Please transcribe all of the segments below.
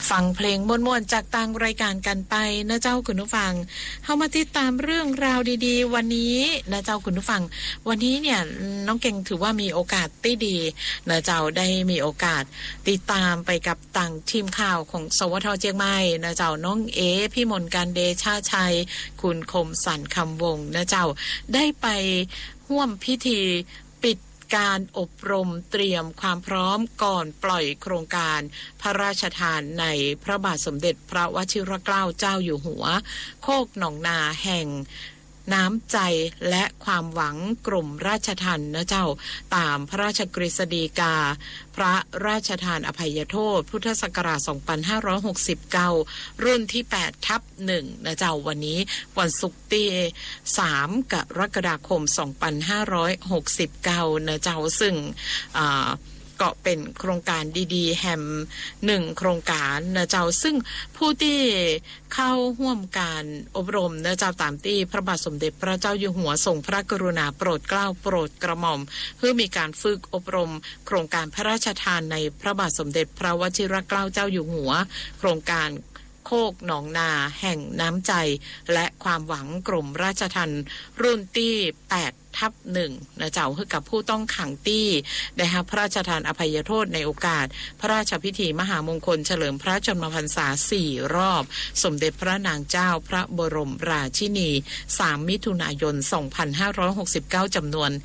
ฟังเพลงม่วนๆจากต่างรายการกันไปนะเจ้าคุณผู้ฟังเข้ามาติดตามเรื่องราวดีๆวันนี้นะเจ้าคุณผู้ฟังวันนี้เนี่ยน้องเก่งถือว่ามีโอกาสที่ดีนะเจ้าได้มีโอกาสติดตามไปกับต่างทีมข่าวของสวท.เชียงใหม่นะเจ้าน้องเอพี่มนต์การเดชาชัยคุณคมสันคำวงศ์นะเจ้าได้ไปร่วมพิธีปิดการอบรมเตรียมความพร้อมก่อนปล่อยโครงการพระราชทานในพระบาทสมเด็จพระวชิรเกล้าเจ้าอยู่หัวโคกหนองนาแห่งน้ำใจและความหวังกรมราชทัณฑ์นะเจ้าตามพระราชกฤษฎีกาพระราชทานอภัยโทษพุทธศักราช2569รุ่นที่8/1นะเจ้าวันนี้วันศุกร์ที่3กรกฎาคม2569นะเจ้าซึ่งก็เป็นโครงการดีๆแห่ง1โครงการนะเจ้าซึ่งผู้ที่เข้าร่วมการอบรมนะเจ้าตามที่พระบาทสมเด็จพระเจ้าอยู่หัวทรงพระกรุณาโปรดเกล้าโปรดกระหม่อมเพื่อมีการฝึกอบรมโครงการพระราชทานในพระบาทสมเด็จพระวชิรเกล้าเจ้าอยู่หัวโครงการโคกหนองนาแห่งน้ำใจและความหวังกรมราชทัณฑ์รุ่นที่8/1นะเจ้าคือกับผู้ต้องขังที่ได้รับพระราชทานอภัยโทษในโอกาสพระราชพิธีมหามงคลเฉลิมพระชนมพรรษา4รอบสมเด็จพระนางเจ้าพระบรมราชินี3มิถุนายน2569จำนวน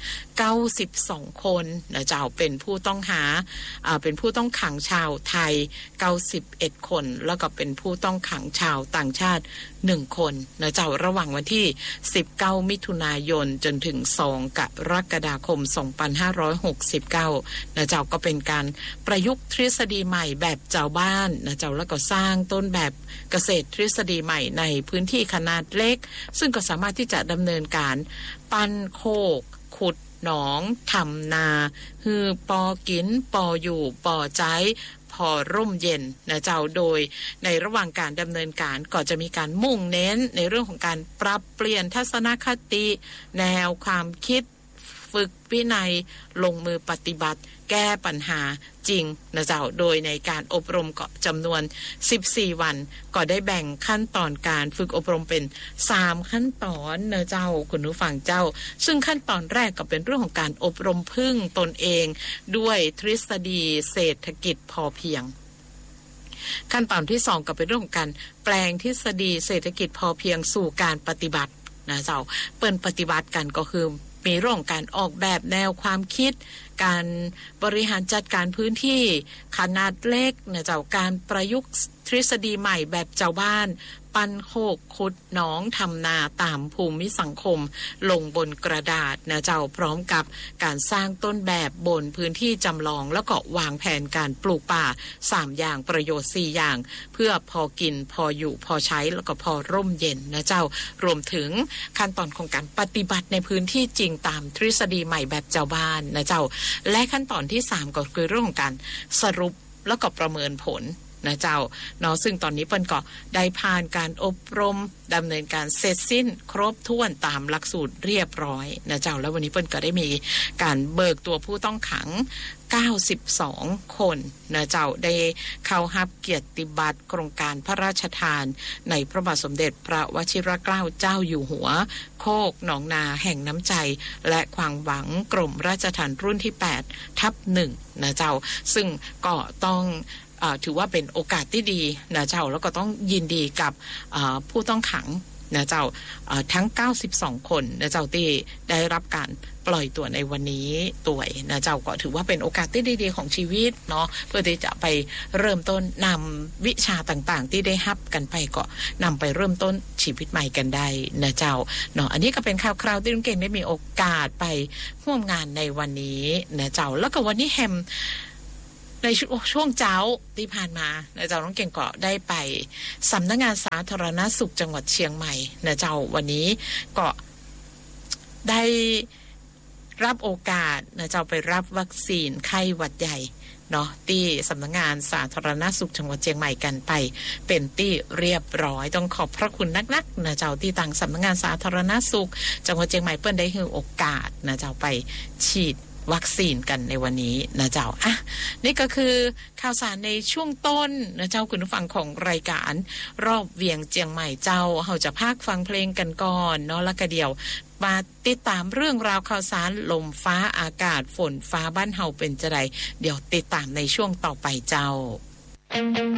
92คนนะเจ้าเป็นผู้ต้องหาเป็นผู้ต้องขังชาวไทย91คนแล้วก็เป็นผู้ต้องขังชาวต่างชาติ1คนนะเจ้าระหว่างวันที่19มิถุนายนจนถึง2กรกฎาคม2569นะเจ้าก็เป็นการประยุกต์ทฤษฎีใหม่แบบเจ้าบ้านนะเจ้าแล้วก็สร้างต้นแบบเกษตรทฤษฎีใหม่ในพื้นที่ขนาดเล็กซึ่งก็สามารถที่จะดำเนินการปั้นโคกขุดหนองทำนาฮือปอกินปออยู่ปอใจพอร่มเย็นนะเจ้าโดยในระหว่างการดำเนินการก็จะมีการมุ่งเน้นในเรื่องของการปรับเปลี่ยนทัศนคติแนวความคิดฝึกวินัยลงมือปฏิบัติแก้ปัญหาจริงนะเจ้าโดยในการอบรมก็จำนวน14วันก็ได้แบ่งขั้นตอนการฝึกอบรมเป็น3ขั้นตอนนะเจ้าคุณผู้ฟังเจ้าซึ่งขั้นตอนแรกก็เป็นเรื่องของการอบรมพึ่งตนเองด้วยทฤษฎีเศรษฐกิจพอเพียงขั้นตอนที่2ก็เป็นเรื่องของการแปลงทฤษฎีเศรษฐกิจพอเพียงสู่การปฏิบัตินะเจ้าเปิ้นปฏิบัติกันก็คือมีเรื่องการออกแบบแนวความคิดการบริหารจัดการพื้นที่ขนาดเล็กนะเจ้าการประยุกต์ทฤษฎีใหม่แบบเจ้าบ้านปั้นโคกขุดหนองทำนาตามภูมิสังคมลงบนกระดาษนะเจ้าพร้อมกับการสร้างต้นแบบบนพื้นที่จำลองแล้วก็วางแผนการปลูกป่า3อย่างประโยชน์4อย่างเพื่อพอกินพออยู่พอใช้แล้วก็พอร่มเย็นนะเจ้ารวมถึงขั้นตอนของการปฏิบัติในพื้นที่จริงตามทฤษฎีใหม่แบบเจ้าบ้านนะเจ้าและขั้นตอนที่3ก็คือเรื่องของการสรุปแล้วก็ประเมินผลนะเจ้าเนาะซึ่งตอนนี้เปิ้นก็ได้ผ่านการอบรมดำเนินการเสร็จสิ้นครบถ้วนตามหลักสูตรเรียบร้อยนะเจ้าแล้ววันนี้เปิ้นก็ได้มีการเบิกตัวผู้ต้องขัง92คนนะเจ้าได้เข้ารับเกียรติบัตรโครงการพระราชทานในพระบาทสมเด็จพระวชิรเกล้าเจ้าอยู่หัวโคกหนองนาแห่งน้ำใจและความหวังกรมราชทัณฑ์รุ่นที่8/1นะเจ้าซึ่งก็ต้องถือว่าเป็นโอกาสที่ดีนะเจ้าแล้วก็ต้องยินดีกับผู้ต้องขังนะเจ้าทั้ง92คนนะเจ้าที่ได้รับการปล่อยตัวในวันนี้ตัวนะเจ้าก็ถือว่าเป็นโอกาสที่ดีๆของชีวิตเนาะเพื่อที่จะไปเริ่มต้นนำวิชาต่างๆที่ได้รับกันไปก็นำไปเริ่มต้นชีวิตใหม่กันได้นะเจ้าเนาะอันนี้ก็เป็นข่าวคราวที่ลุงเก่งได้มีโอกาสไปร่วมงานในวันนี้นะเจ้าแล้วก็วันนี้แฮมในช่วงเช้าที่ผ่านมานะเจ้าน้องเก่งก็ได้ไปสำนักงานสาธารณสุขจังหวัดเชียงใหม่นะเจ้าวันนี้ก็ได้รับโอกาสนะเจ้าไปรับวัคซีนไข้หวัดใหญ่เนาะที่สำนักงานสาธารณสุขจังหวัดเชียงใหม่กันไปเป็นที่เรียบร้อยต้องขอบพระคุณนักๆนะเจ้าที่ต่างสำนักงานสาธารณสุขจังหวัดเชียงใหม่เปิ้นได้ให้โอกาสนะเจ้าไปฉีดวัคซีนกันในวันนี้นะเจ้าอ่ะนี่ก็คือข่าวสารในช่วงต้นนะเจ้าคุณผู้ฟังของรายการรอบเวียงเจียงใหม่เจ้าเราจะพากฟังเพลงกันก่อนเนาะแล้วก็เดี๋ยวมาติดตามเรื่องราวข่าวสารลมฟ้าอากาศฝนฟ้าบ้านเฮาเป็นจะไรเดี๋ยวติดตามในช่วงต่อไปเจ้า